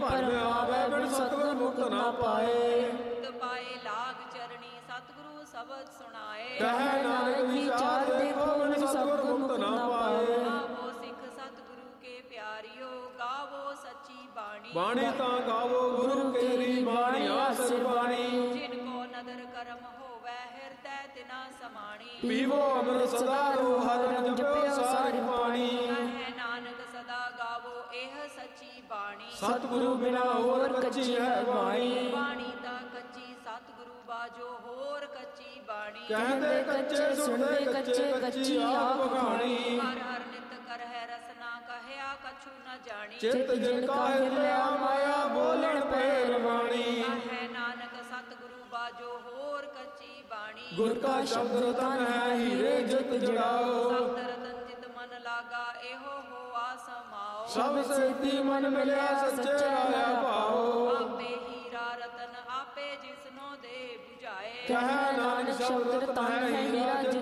ਭਰਮ ਆਵੇ ਬਿਨ ਸਤਿਗੁਰ ਮੁਕਤ ਨਾ ਪਾਏ। ਪਾਏ ਲਾਗ ਚਰਣੀ ਸਤਿਗੁਰੂ ਸ਼ਬਦ ਸੁਣਾਏ। ਕਹੈ ਨਾਨਕ ਵਿਚਾਰ ਦੇਖੋ ਬਿਨ ਸਤਿਗੁਰ ਮੁਕਤ ਨਾ ਪਾਏ। ਗਾਵੋ ਸਿੱਖ ਸਤਿਗੁਰੂ ਕੇ ਪਿਆਰਿਓ ਗਾਵੋ ਸੱਚੀ ਬਾਣੀ। ਬਾਣੀ ਤਾਂ ਗਾਵੋ ਗੁਰੂ ਕੇਰੀ ਬਾਣੀ ਆਸਰ ਬਾਣੀ। ਜਿਨ ਕੋ ਨਦਰ ਕਰਮ ਹੋਵੈ ਹਿਰਦੈ ਤਿਨਾ ਸਮਾਣੀ। ਪੀਵੋ ਅੰਮ੍ਰਿਤ ਸਦਾ ਰੋ ਹਰਿ ਨਾਮ ਜਪਿਓ ਸਾਰੀ ਬਾਣੀ। ਕਹੈ ਨਾਨਕ ਸਦਾ ਗਾਵੋ ਇਹ ਸੱਚੀ ਬਾਣੀ। ਸਤਿਗੁਰੂ ਬਿਨਾ ਹੋਰ ਕੱਚੀ ਹੈ ਬਾਣੀ। ਬਾਣੀ ਤਾਂ ਕੱਚੀ ਸਤਿਗੁਰੂ ਬਾਜੋ ਹੋਰ ਕੱਚੀ ਬਾਣੀ। ਕਹਿੰਦੇ ਕੱਚੇ ਸੁਣਦੇ ਕੱਚੇ ਕੱਚੀ ਆਪ ਕਹਾਣੀ। ਹਰ ਹਰ ਨਿਤ ਕਰ ਹੈ ਰਸਨਾ ਕਹਿਆ ਕਛੂ ਨ ਜਾਣੀ। ਚਿਤ ਜਿਨ ਕਾ ਹਿਰਦਿਆ ਮਾਇਆ ਬੋਲਣ ਪੈਰ ਬਾਣੀ। ਕਹੈ ਨਾਨਕ ਸਤਿਗੁਰੂ ਬਾਜੋ ਹੋਰ ਕੱਚੀ ਬਾਣੀ। ਗੁਰ ਕਾ ਸ਼ਬਦ ਰਤਨ ਹੈ ਹੀਰੇ ਜਿਤ ਜੜਾਓ। ਸ਼ਬਦ ਰਤਨ ਜਿਤ ਮਨ ਲਾਗਾ ਇਹੋ ਹੋਆ ਸਮਾਓ। ਸਭ ਸੇਤੀ ਮਨ ਮਿਲਿਆ ਸੱਚੇ ਆਇਆ ਭਾਓ। ਆਪੇ ਹੀਰਾ ਰਤਨ ਆਪੇ ਜਿਸਨੋ ਦੇ 부ਝਾਏ। ਕਹੈ ਨਾਨਕ ਸ਼ਬਦ ਰਤਨ ਹੈ ਹੀਰਾ